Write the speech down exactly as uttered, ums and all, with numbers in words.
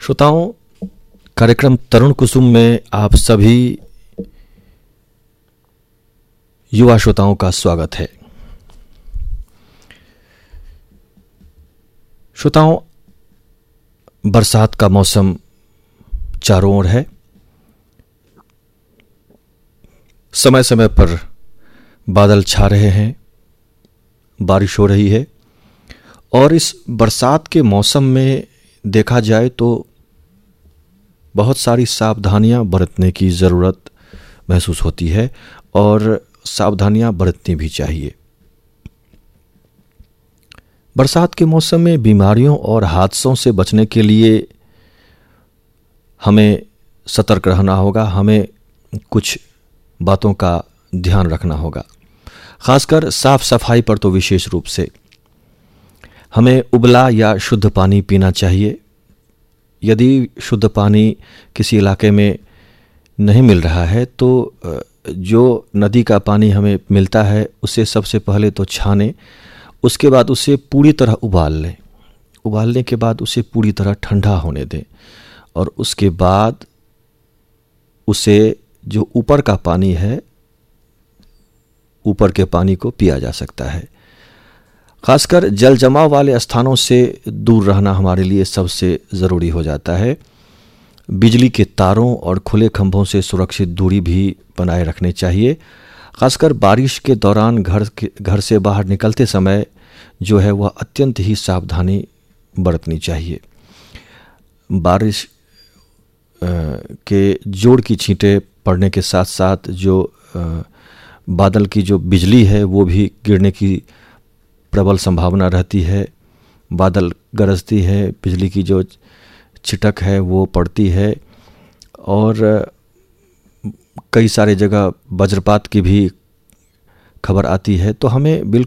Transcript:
श्रोताओं, कार्यक्रम तरुण कुसुम में आप सभी युवा श्रोताओं का स्वागत है। श्रोताओं, बरसात का मौसम चारों ओर है। समय समय पर बादल छा रहे हैं, बारिश हो रही है और इस बरसात के मौसम में देखा जाए तो बहुत सारी सावधानियां बरतने की ज़रूरत महसूस होती है और सावधानियां बरतनी भी चाहिए। बरसात के मौसम में बीमारियों और हादसों से बचने के लिए हमें सतर्क रहना होगा। हमें कुछ बातों का ध्यान रखना होगा, खासकर साफ सफाई पर तो विशेष रूप से। हमें उबला या शुद्ध पानी पीना चाहिए। यदि शुद्ध पानी किसी इलाके में नहीं मिल रहा है तो जो नदी का पानी हमें मिलता है उसे सबसे पहले तो छानें, उसके बाद उसे पूरी तरह उबाल लें। उबालने के बाद उसे पूरी तरह ठंडा होने दें और उसके बाद उसे जो ऊपर का पानी है, ऊपर के पानी को पिया जा सकता है। खासकर जल जमाव वाले स्थानों से दूर रहना हमारे लिए सबसे ज़रूरी हो जाता है। बिजली के तारों और खुले खंभों से सुरक्षित दूरी भी बनाए रखनी चाहिए। खासकर बारिश के दौरान घर के घर से बाहर निकलते समय जो है वह अत्यंत ही सावधानी बरतनी चाहिए। बारिश के जोर की छींटें पड़ने के साथ साथ जो बादल की जो बिजली है वो भी गिरने की प्रबल संभावना रहती है। बादल गरजती है, बिजली की जो छिटक है वो पड़ती है और कई सारे जगह वज्रपात की भी खबर आती है। तो हमें बिल्कुल